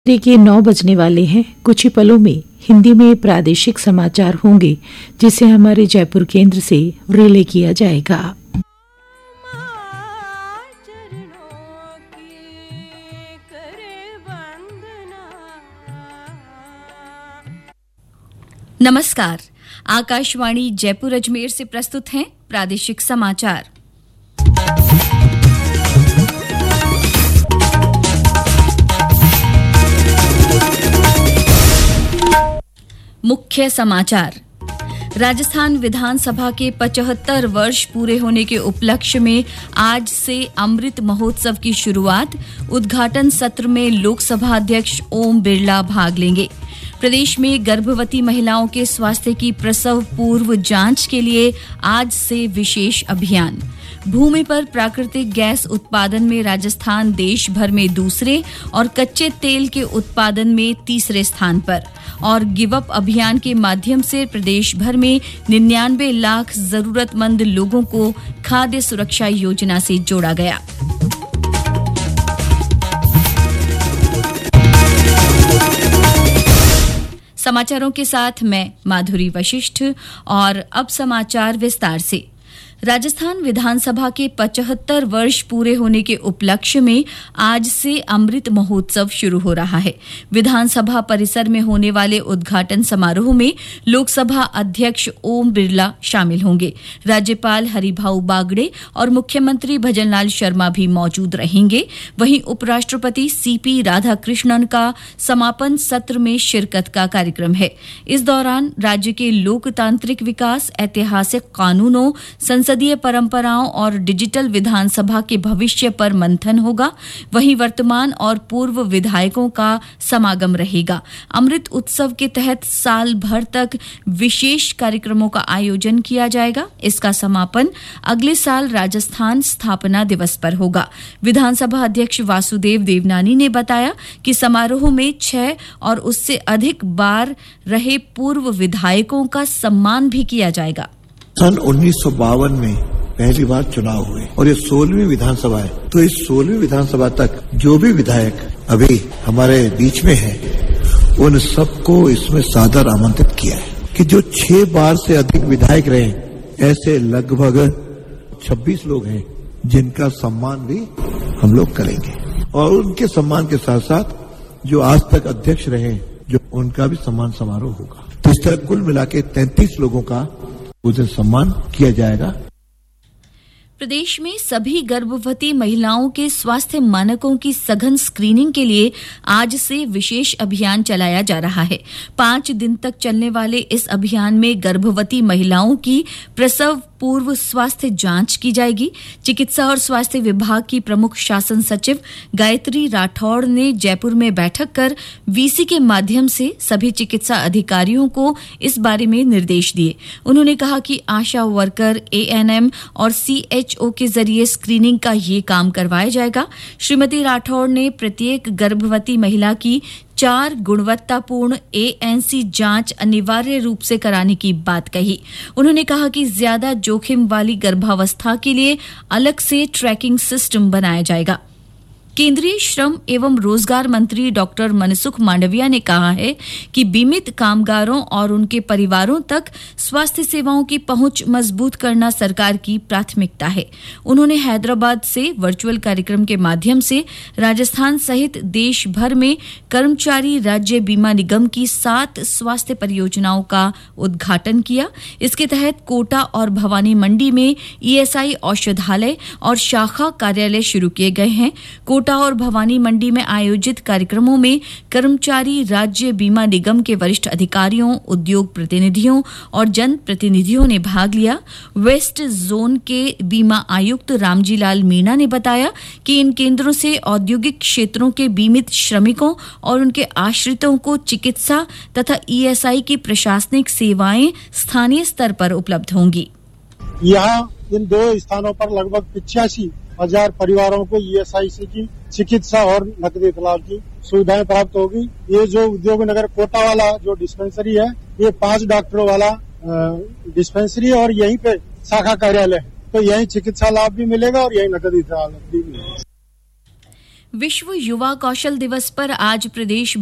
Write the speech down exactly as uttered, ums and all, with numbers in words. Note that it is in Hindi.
के नौ बजने वाले हैं। कुछ ही पलों में हिंदी में प्रादेशिक समाचार होंगे जिसे हमारे जयपुर केंद्र से रिले किया जाएगा। नमस्कार, आकाशवाणी जयपुर अजमेर से प्रस्तुत हैं प्रादेशिक समाचार। मुख्य समाचार। राजस्थान विधानसभा के पचहत्तर वर्ष पूरे होने के उपलक्ष्य में आज से अमृत महोत्सव की शुरुआत। उद्घाटन सत्र में लोकसभा अध्यक्ष ओम बिरला भाग लेंगे। प्रदेश में गर्भवती महिलाओं के स्वास्थ्य की प्रसव पूर्व जांच के लिए आज से विशेष अभियान। भूमि पर प्राकृतिक गैस उत्पादन में राजस्थान देश भर में दूसरे और कच्चे तेल के उत्पादन में तीसरे स्थान पर। और गिव अप अभियान के माध्यम से प्रदेश भर में निन्यानवे लाख जरूरतमंद लोगों को खाद्य सुरक्षा योजना से जोड़ा गया। समाचारों के साथ मैं माधुरी वशिष्ठ। और अब समाचार विस्तार से। राजस्थान विधानसभा के पचहत्तर वर्ष पूरे होने के उपलक्ष्य में आज से अमृत महोत्सव शुरू हो रहा है। विधानसभा परिसर में होने वाले उद्घाटन समारोह में लोकसभा अध्यक्ष ओम बिरला शामिल होंगे। राज्यपाल हरिभाऊ बागड़े और मुख्यमंत्री भजनलाल शर्मा भी मौजूद रहेंगे। वहीं उपराष्ट्रपति सीपी राधाकृष्णन का समापन सत्र में शिरकत का कार्यक्रम है। इस दौरान राज्य के लोकतांत्रिक विकास, ऐतिहासिक कानूनों, संसदीय परंपराओं और डिजिटल विधानसभा के भविष्य पर मंथन होगा। वहीं वर्तमान और पूर्व विधायकों का समागम रहेगा। अमृत उत्सव के तहत साल भर तक विशेष कार्यक्रमों का आयोजन किया जाएगा। इसका समापन अगले साल राजस्थान स्थापना दिवस पर होगा। विधानसभा अध्यक्ष वासुदेव देवनानी ने बताया कि समारोह में छह और उससे अधिक बार रहे पूर्व विधायकों का सम्मान भी किया जाएगा। सन उन्नीस सौ बावन में पहली बार चुनाव हुए और ये सोलहवीं विधानसभा है। तो इस सोलहवीं विधानसभा तक जो भी विधायक अभी हमारे बीच में हैं, उन सबको इसमें सादर आमंत्रित किया है कि जो छह बार से अधिक विधायक रहे, ऐसे लगभग छब्बीस लोग हैं जिनका सम्मान भी हम लोग करेंगे। और उनके सम्मान के साथ साथ जो आज तक अध्यक्ष रहे, जो उनका भी सम्मान समारोह होगा। तो इस तरह कुल मिला के तैंतीस लोगों का उसे सम्मान किया जाएगा। प्रदेश में सभी गर्भवती महिलाओं के स्वास्थ्य मानकों की सघन स्क्रीनिंग के लिए आज से विशेष अभियान चलाया जा रहा है। पांच दिन तक चलने वाले इस अभियान में गर्भवती महिलाओं की प्रसव पूर्व स्वास्थ्य जांच की जाएगी। चिकित्सा और स्वास्थ्य विभाग की प्रमुख शासन सचिव गायत्री राठौड़ ने जयपुर में बैठक कर वीसी के माध्यम से सभी चिकित्सा अधिकारियों को इस बारे में निर्देश दिए। उन्होंने कहा कि आशा वर्कर, एएनएम और सीएचओ के जरिए स्क्रीनिंग का ये काम करवाया जाएगा। श्रीमती राठौड़ ने प्रत्येक गर्भवती महिला की चार गुणवत्तापूर्ण एएनसी जांच अनिवार्य रूप से कराने की बात कही। उन्होंने कहा कि ज्यादा जोखिम वाली गर्भावस्था के लिए अलग से ट्रैकिंग सिस्टम बनाया जाएगा। केंद्रीय श्रम एवं रोजगार मंत्री डॉक्टर मनसुख मांडविया ने कहा है कि बीमित कामगारों और उनके परिवारों तक स्वास्थ्य सेवाओं की पहुंच मजबूत करना सरकार की प्राथमिकता है। उन्होंने हैदराबाद से वर्चुअल कार्यक्रम के माध्यम से राजस्थान सहित देश भर में कर्मचारी राज्य बीमा निगम की सात स्वास्थ्य परियोजनाओं का उद्घाटन किया। इसके तहत कोटा और भवानी मंडी में ईएसआई औषधालय और शाखा कार्यालय शुरू किए गए हैं। कोटा और भवानी मंडी में आयोजित कार्यक्रमों में कर्मचारी राज्य बीमा निगम के वरिष्ठ अधिकारियों, उद्योग प्रतिनिधियों और जन प्रतिनिधियों ने भाग लिया। वेस्ट जोन के बीमा आयुक्त रामजीलाल मीणा ने बताया कि इन केंद्रों से औद्योगिक क्षेत्रों के बीमित श्रमिकों और उनके आश्रितों को चिकित्सा तथा ईएसआई की प्रशासनिक सेवाएं स्थानीय स्तर पर उपलब्ध होंगी। यहाँ इन दो स्थानों पर लगभग पिचासी हजार परिवारों को ईएसआईसी की चिकित्सा और नकदी इतलाफ की सुविधाएं प्राप्त होगी। ये जो उद्योग नगर कोटा वाला जो डिस्पेंसरी है, ये पांच डॉक्टरों वाला डिस्पेंसरी है और यहीं पे शाखा कार्यालय है। तो यहीं चिकित्सा लाभ भी मिलेगा और यहीं नकदी इतलाफ भी मिलेगा। विश्व युवा कौशल दिवस पर आज प्रदेश